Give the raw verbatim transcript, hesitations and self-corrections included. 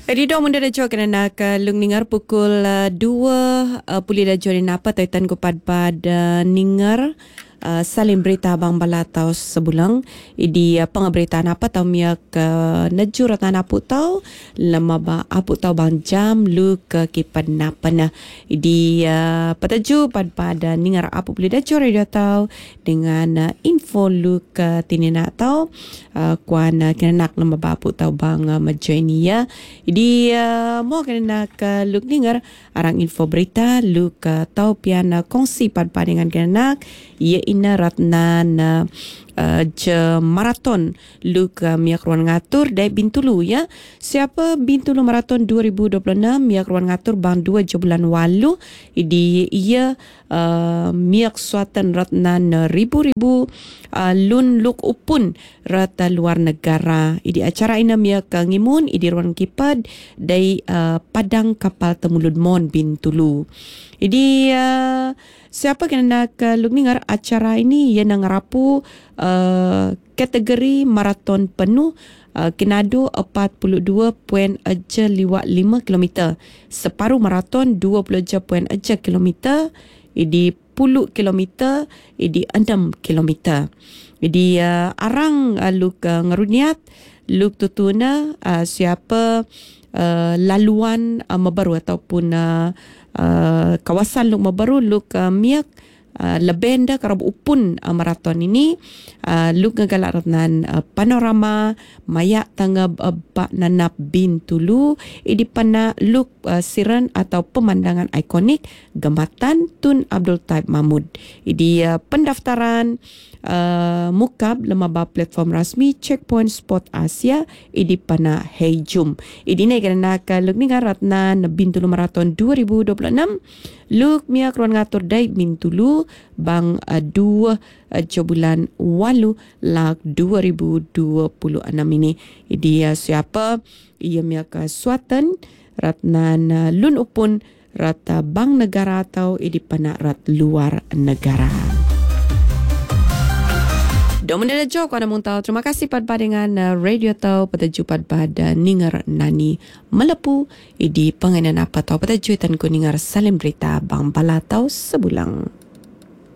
Rido munda da jo kena nak lung ningar pukul uh, dua uh, puli da jo ni napa taitan ko pad-pad uh, ningar Uh, salim berita abang bala tau sebulang idi uh, pengaberita napa tau miak uh, najurat na napu tau lama ba apu tau bang jam lu ke kipan napa na idi uh, pataju pad pada ningar apu beli da jore dia tau dengan uh, info lu ke tinina tau uh, kuan uh, kena nak lama ba apu tau bang uh, majoini ya idi uh, mo kena nak uh, lu ningar arang info berita lu ke tau pian uh, kongsi pad pada dengan kena nak ia ina ratnan uh, uh, je maraton luk uh, miak ruan ngatur dari Bintulu ya. Siapa Bintulu Maraton dua ribu dua puluh enam miak ruan ngatur bang dua je bulan walu di ia uh, miak suatan ratnan uh, ribu-ribu uh, lun luk upun rata luar negara. Idi acara ina miak uh, ngimun idi ruan kipad dari uh, Padang Kapal Temulun Mon Bintulu. Idi uh, siapa kena nak uh, luk ningar acara ini ia nang rapu uh, kategori maraton penuh uh, kinado empat puluh dua perpuluhan lima kilometer. Separuh maraton dua puluh perpuluhan tiga kilometer. Idi sepuluh kilometer, idi enam kilometer. Jadi uh, arang uh, luk uh, ngeruniat luk tutuna uh, siapa uh, laluan uh, mabaru ataupun uh, uh, kawasan luk mabaru luk uh, miak Uh, lebenda karab upun uh, maraton ini uh, luk ngagalak ratnan uh, panorama mayak tangga uh, bak nanap Bintulu idi pana luk uh, siren atau pemandangan ikonik Gembatan Tun Abdul Taib Mahmud. Idi uh, pendaftaran uh, mukab lemaba platform rasmi Checkpoint Sport Asia idi pana Hejum. Idi ne kena nak luk ni ratnan Bintulu Maraton dua ribu dua puluh enam luk miak ruan ngatur dai Bintulu bang uh, dua uh, bulan walu lak dua ribu dua puluh enam ini. Idi uh, siapa ia miak uh, suatan ratnan uh, lun upun rata bang negara atau idi pana rat luar negara. Domina da jok ana mung tahu. Terima kasih pad dengan uh, radio tau pataju pad pada ningar nani melepu idi pengenan apa tau pataju tan ko ningar salim berita bang bala tau sebulang.